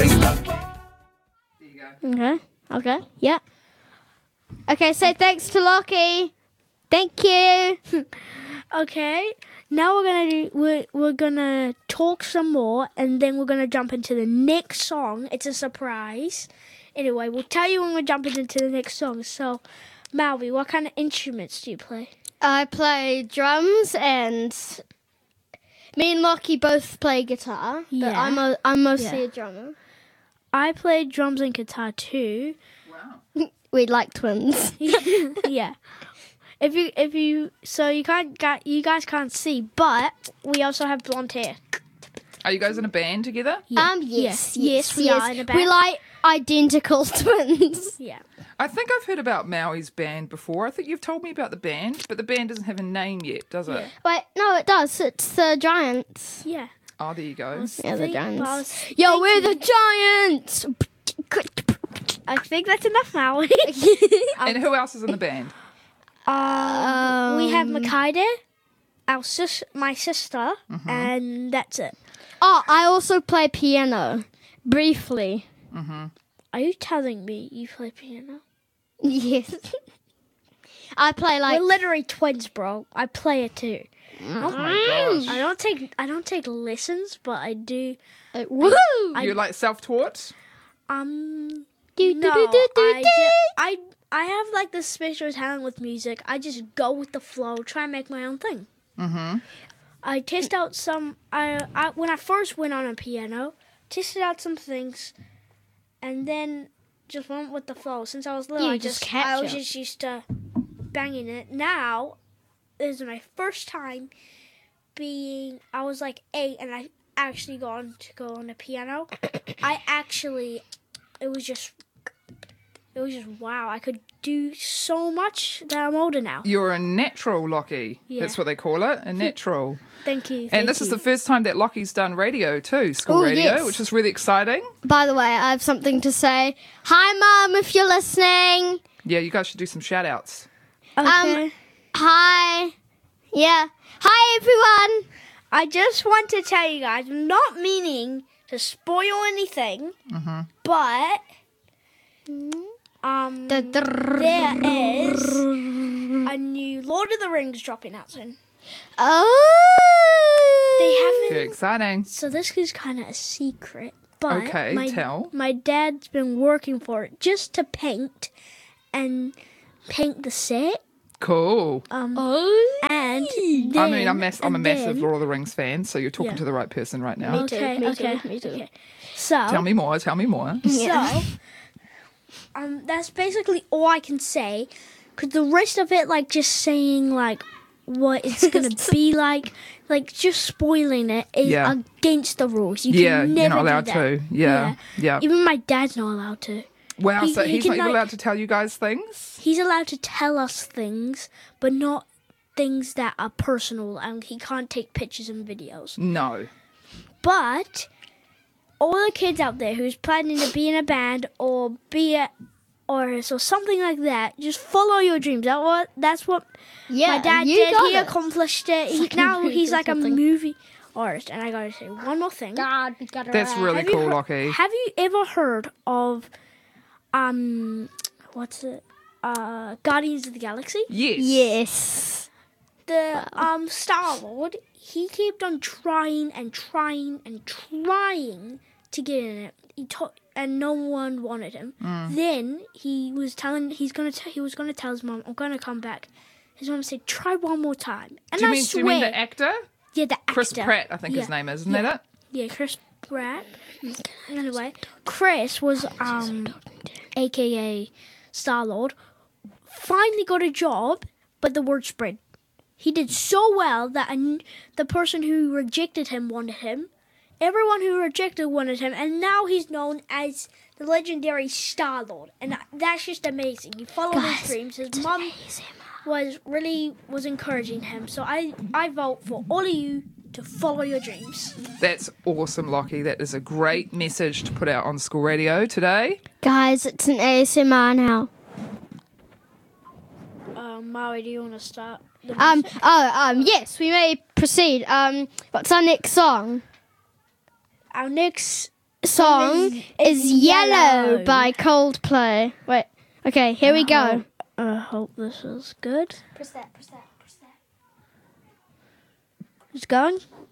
Okay. Yeah. Okay, say thanks to Lockie. Thank you. Okay. Now we're gonna talk some more, and then we're gonna jump into the next song. It's a surprise. Anyway, we'll tell you when we're jumping into the next song. So, Maui, what kind of instruments do you play? I play drums, and me and Lockie both play guitar. But Yeah. I'm mostly a drummer. I play drums and guitar too. Wow. We like twins. Yeah. You guys can't see, but we also have blonde hair. Are you guys in a band together? Yes, we are in a band. We like identical twins. Yeah. I think I've heard about Maui's band before. I think you've told me about the band, but the band doesn't have a name yet, does it? Wait, no, it does. It's the Giants. Yeah. Oh, there you go. Yeah, the Think- Giants. but I was Yo, we're the thinking- Giants. I think that's enough, Maui. And who else is in the band? We have Makaide, my sister, and that's it. Oh, I also play piano briefly. Are you telling me you play piano? Yes. I play like We're literally twins, bro. I play it too. Oh my gosh. I don't take lessons, but I do. woo. You're like self-taught? No, I have like this special talent with music. I just go with the flow, try and make my own thing. I test out some. I when I first went on a piano, tested out some things, and then just went with the flow. Since I was little, You I just was catch it. just used to banging it. Now, this is my first time being. I was like 8, and I actually got to go on a piano. It was just wow. I could do so much that I'm older now. You're a natural, Lockie. Yeah. That's what they call it, a natural. Thank you. And this is the first time that Lockie's done radio too, school radio, yes. which is really exciting. By the way, I have something to say. Hi, Mum, if you're listening. Yeah, you guys should do some shout-outs. Okay. Hi. Yeah. Hi, everyone. I just want to tell you guys, I'm not meaning to spoil anything, but there is a new Lord of the Rings dropping out soon. Oh. They Very haven't. exciting. So this is kind of a secret, but Okay, tell. my dad's been working for it just to paint the set. Cool. And I mean, I'm a and massive then- Lord of the Rings fan, so you're talking Yeah. to the right person right now. Me too, Okay, me okay, too, me too. okay. So Tell me more. Yeah. So, that's basically all I can say. Cause the rest of it, like just saying like what it's gonna be like just spoiling it is Yeah. against the rules. You Yeah, can you're never not allowed do that. to. Yeah, yeah. Even my dad's not allowed to. Wow, so he he's can, not even like- allowed to tell you guys things? He's allowed to tell us things, but not things that are personal, and he can't take pictures and videos. No. But all the kids out there who's planning to be in a band or be a artist or something like that, just follow your dreams. That's what Yeah, my dad you did. got He it. accomplished it. Fucking Now movie he's or like something. a movie artist. And I gotta say one more thing. God, we got it That's right. really Have you cool, heard- Lockie. Have you ever heard of what's it? Guardians of the Galaxy? Yes. Yes. The Star Lord, he kept on trying and trying and trying to get in it. And no one wanted him. Then he was gonna tell his mom, "I'm gonna come back." His mom said, "Try one more time." And Do you I mean swear, the actor? yeah, the actor, Chris Pratt, I think his Yeah. name is. Isn't that it? Yeah, Chris Pratt. Anyway, Chris was AKA Star Lord. Finally got a job, but the word spread. He did so well that the person who rejected him wanted him. Everyone who rejected wanted him, and now he's known as the legendary Star Lord, and that's just amazing. He followed his dreams. His mom was encouraging him, so I vote for all of you to follow your dreams. That's awesome, Lockie. That is a great message to put out on school radio today. Guys, it's an ASMR now. Maui, do you want to start? Yes, we may proceed. What's our next song? Our next song is Yellow by Coldplay. Wait. Okay, here we go. I hope this is good. Press that. It's going.